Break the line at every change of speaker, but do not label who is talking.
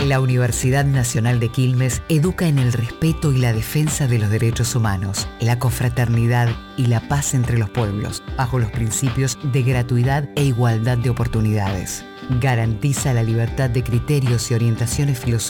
La Universidad Nacional de Quilmes educa en el respeto y la defensa de los derechos humanos, la confraternidad y la paz entre los pueblos, bajo los principios de gratuidad e igualdad de oportunidades. Garantiza la libertad de criterios y orientaciones filosóficas